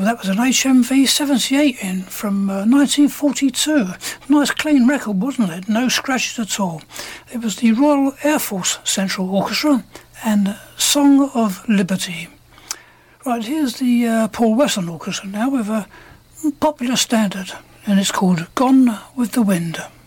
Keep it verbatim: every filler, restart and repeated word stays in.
that was an H M V seventy-eight in from uh, nineteen forty-two. Nice clean record, wasn't it? No scratches at all. It was the Royal Air Force Central Orchestra and Song of Liberty. Right, here's the uh, Paul Wesson Orchestra now with a popular standard, and it's called Gone with the Wind.